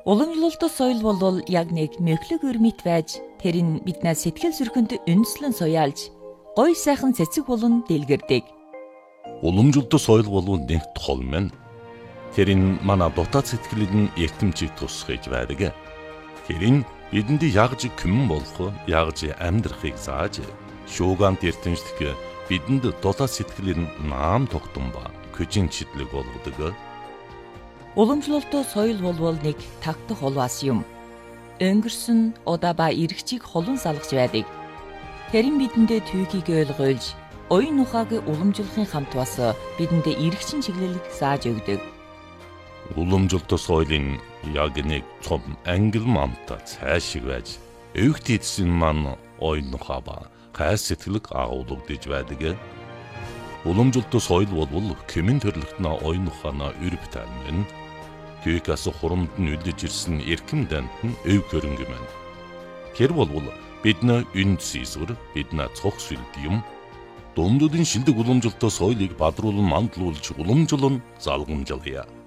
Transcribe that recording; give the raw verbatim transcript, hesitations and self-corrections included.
Уламжлалт соёл бол яг нэг мөхлөг өрмөт байж тэр нь биднээс сэтгэл зүрхэнд үндэслэн суяалж гой сайхан цэцэг болон дэлгэрдэг. Уламжлалт соёл бол нэг тол мэн. Тэр нь манай дотоод сэтгэлд эртэмчийг тусгаж байдаг. Тэр нь бидэнд ягж күмэн болох, ягж амьдрахыг зааж, шуугант эртэмжлэх бидэнд дотоод сэтгэлд наам тогтсон ба көжин чидлэг болгодог. Уламжлалт соёл бол нэг тагтах холвас юм. Өнгөрсөн удаа ба эргчийг холон салгаж байдаг. Тэр нь бидэндээ түүхийг ойлгуулж, оюун ухааг уламжлахын хамт бас бидэндээ эргчин чиглэлийг зааж өгдөг. Уламжлалт соёлын яг нэг цом ангил мамта цаашиг байж, өвгт эдсэн маань оюун ухаа ба гай сэтгэлэг агуулгадж байдаг. Уламжлалт соёл бол кемэн төрлөختнө оюун ухаана өрөв тань. Түүхээс хурамд нь үлдэж ирсэн эрхэм дант нь өв хөрөнгө мэн. Тэр бол бидний үнд сийсвэр, бидний цог сүлд юм. Дундуудын шилдэг уламжлалт соёлыг бадруулан мандуулж уламжлан залгамжлая.